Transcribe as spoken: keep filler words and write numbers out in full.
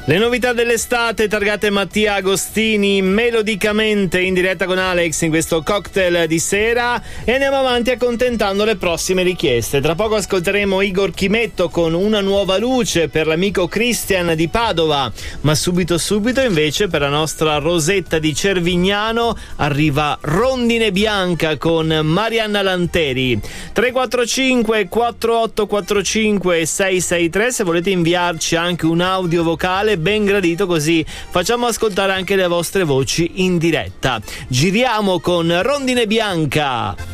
Le novità dell'estate, targate Mattia Agostini, melodicamente in diretta con Alex in questo cocktail di sera, e andiamo avanti accontentando le prossime richieste. Tra poco ascolteremo Igor Chimetto con Una nuova luce per l'amico Christian di Padova, ma subito subito invece per la nostra Rosetta di Cervignano arriva Rondine Bianca con Marianna Lanteri. tre quattro cinque quattro otto quattro cinque sei sei tre se volete inviarci anche un audio vocale ben gradito, così facciamo ascoltare anche le vostre voci in diretta. Giriamo con Rondine Bianca.